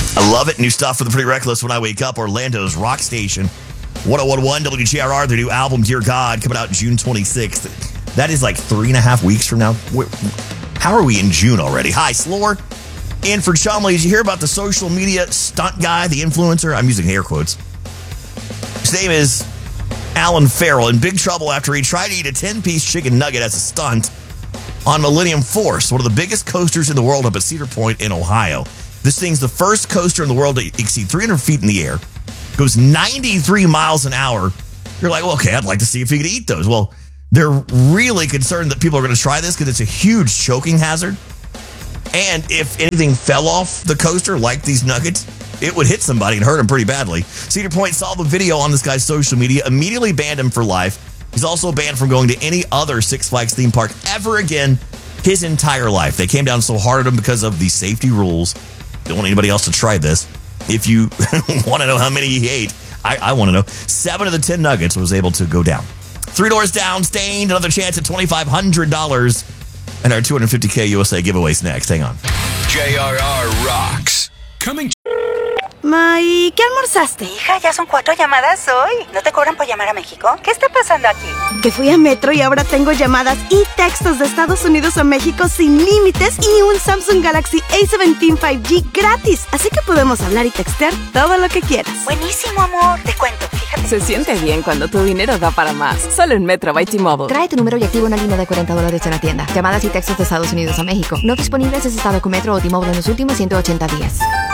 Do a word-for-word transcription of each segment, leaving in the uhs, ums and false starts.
I love it. New stuff for the Pretty Reckless when I wake up. Orlando's rock station. one oh one point one W J R R, their new album, Dear God, coming out June twenty-sixth. That is like three and a half weeks from now. How are we in June already? Hi, Slore. And for Chumley, did you hear about the social media stunt guy, the influencer? I'm using air quotes. His name is Alan Farrell, in big trouble after he tried to eat a ten-piece chicken nugget as a stunt on Millennium Force, one of the biggest coasters in the world up at Cedar Point in Ohio. This thing's the first coaster in the world to exceed three hundred feet in the air. Goes ninety-three miles an hour. You're like, well, okay, I'd like to see if he could eat those. Well, they're really concerned that people are going to try this because it's a huge choking hazard. And if anything fell off the coaster, like these nuggets, it would hit somebody and hurt them pretty badly. Cedar Point saw the video on this guy's social media, immediately banned him for life. He's also banned from going to any other Six Flags theme park ever again his entire life. They came down so hard at him because of the safety rules. Don't want anybody else to try this. If you want to know how many he ate, I, I want to know. Seven of the ten nuggets was able to go down. Three doors down, Stained, another chance at twenty-five hundred dollars. And our two hundred fifty K U S A giveaways next. Hang on. J R R rocks. Coming. Ma, ¿y qué almorzaste? Hija, ya son cuatro llamadas hoy. ¿No te cobran por llamar a México? ¿Qué está pasando aquí? Que fui a Metro y ahora tengo llamadas y textos de Estados Unidos a México sin límites y un Samsung Galaxy A diecisiete cinco G gratis. Así que podemos hablar y textear todo lo que quieras. Buenísimo, amor. Te cuento, fíjate. Se siente bien cuando tu dinero da para más. Solo en Metro by T-Mobile. Trae tu número y activa una línea de cuarenta dólares en la tienda. Llamadas y textos de Estados Unidos a México. No disponibles en estado con Metro o T-Mobile en los últimos ciento ochenta días.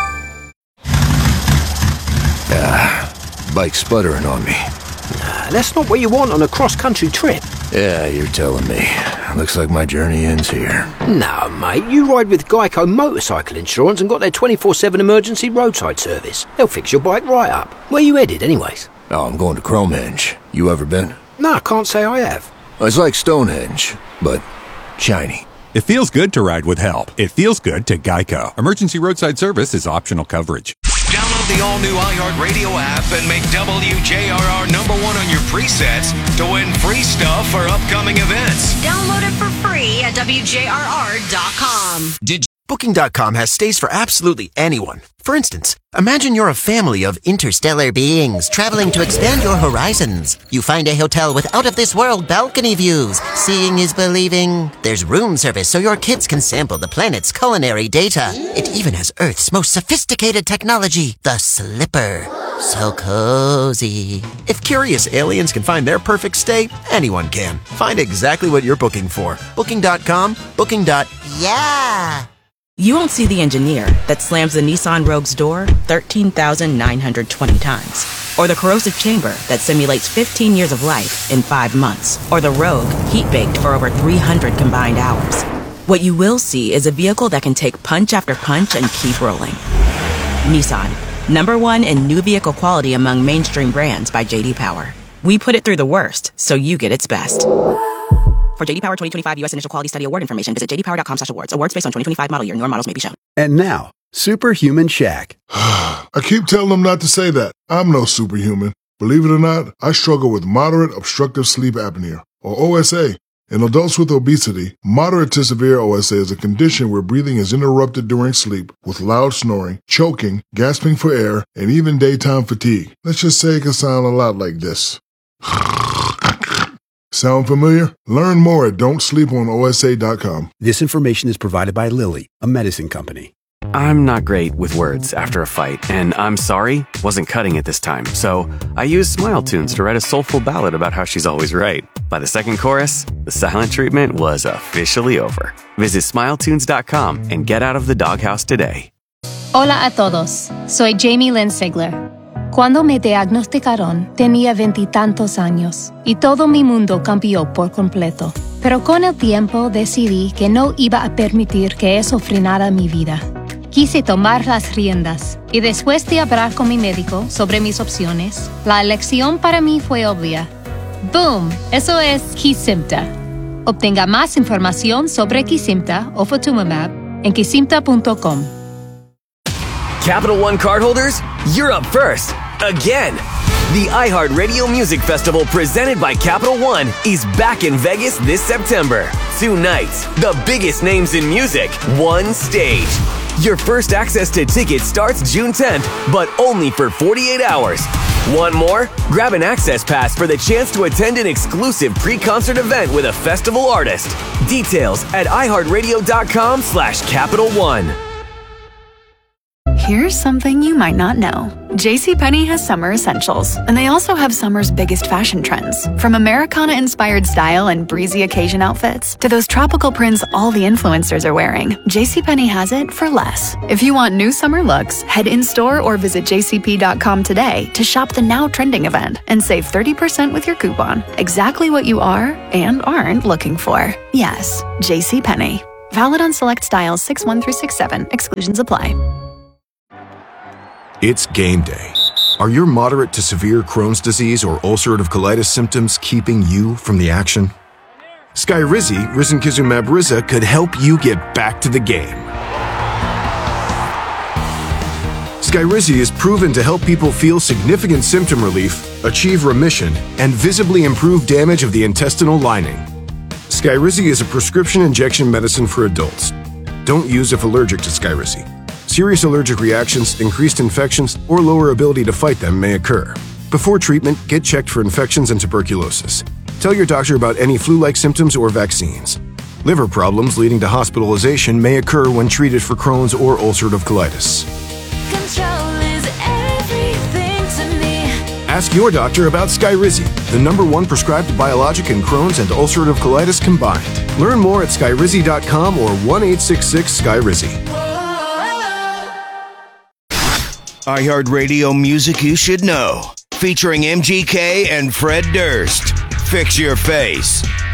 Ah, bike's sputtering on me. Nah, that's not what you want on a cross-country trip. Yeah, you're telling me. Looks like my journey ends here. No, mate, you ride with Geico Motorcycle Insurance and got their twenty-four seven emergency roadside service. They'll fix your bike right up. Where you headed, anyways? Oh, I'm going to Cromehenge. You ever been? No, I can't say I have. It's like Stonehenge, but shiny. It feels good to ride with help. It feels good to Geico. Emergency roadside service is optional coverage. Download the all-new iHeartRadio app and make W J R R number one on your presets to win free stuff for upcoming events. Download it for free at W J R R dot com. Did Booking dot com has stays for absolutely anyone. For instance, imagine you're a family of interstellar beings traveling to expand your horizons. You find a hotel with out-of-this-world balcony views. Seeing is believing. There's room service so your kids can sample the planet's culinary data. It even has Earth's most sophisticated technology, the Slipper. So cozy. If curious aliens can find their perfect stay, anyone can. Find exactly what you're booking for. Booking dot com, Booking. Yeah. You won't see the engineer that slams the Nissan Rogue's door thirteen thousand nine hundred twenty times. Or the corrosive chamber that simulates fifteen years of life in five months. Or the Rogue heat-baked for over three hundred combined hours. What you will see is a vehicle that can take punch after punch and keep rolling. Nissan, number one in new vehicle quality among mainstream brands by J D Power. We put it through the worst, so you get its best. For J D Power twenty twenty-five U S Initial Quality Study Award information, visit j d power dot com slash awards. Awards based on twenty twenty-five model year. Newer models may be shown. And now, Superhuman Shaq. I keep telling them not to say that. I'm no superhuman. Believe it or not, I struggle with moderate obstructive sleep apnea, or O S A. In adults with obesity, moderate to severe O S A is a condition where breathing is interrupted during sleep with loud snoring, choking, gasping for air, and even daytime fatigue. Let's just say it can sound a lot like this. Sound familiar? Learn more at don't sleep on O S A dot com. This information is provided by Lilly, a medicine company. I'm not great with words after a fight, and I'm sorry wasn't cutting it this time, so I used Smile Tunes to write a soulful ballad about how she's always right. By the second chorus, the silent treatment was officially over. Visit smile tunes dot com and get out of the doghouse today. Hola a todos, soy Jamie Lynn Sigler. Cuando me diagnosticaron, tenía veintitantos años y todo mi mundo cambió por completo. Pero con el tiempo decidí que no iba a permitir que eso frenara mi vida. Quise tomar las riendas y después de hablar con mi médico sobre mis opciones, la elección para mí fue obvia. ¡Boom! Eso es Kesimpta. Obtenga más información sobre Kesimpta o Ofatumumab en kesimpta punto com. Capital One cardholders, you're up first, again. The iHeartRadio Music Festival presented by Capital One is back in Vegas this September. Two nights, the biggest names in music, one stage. Your first access to tickets starts June tenth, but only for forty-eight hours. Want more? Grab an access pass for the chance to attend an exclusive pre-concert event with a festival artist. Details at iHeartRadio.com slash Capital One. Here's something you might not know. JCPenney has summer essentials, and they also have summer's biggest fashion trends. From Americana-inspired style and breezy occasion outfits to those tropical prints all the influencers are wearing, JCPenney has it for less. If you want new summer looks, head in-store or visit j c p dot com today to shop the now trending event and save thirty percent with your coupon. Exactly what you are and aren't looking for. Yes, JCPenney. Valid on select styles six one through six seven. Exclusions apply. It's game day. Are your moderate to severe Crohn's disease or ulcerative colitis symptoms keeping you from the action? Skyrizi, risankizumab Riza, could help you get back to the game. Skyrizi is proven to help people feel significant symptom relief, achieve remission, and visibly improve damage of the intestinal lining. Skyrizi is a prescription injection medicine for adults. Don't use if allergic to Skyrizi. Serious allergic reactions, increased infections, or lower ability to fight them may occur. Before treatment, get checked for infections and tuberculosis. Tell your doctor about any flu-like symptoms or vaccines. Liver problems leading to hospitalization may occur when treated for Crohn's or ulcerative colitis. Control is everything to me. Ask your doctor about Skyrizi, the number one prescribed biologic in Crohn's and ulcerative colitis combined. Learn more at skyrizi dot com or one eight six six Skyrizi. iHeartRadio Music You Should Know, featuring M G K and Fred Durst. Fix Your Face.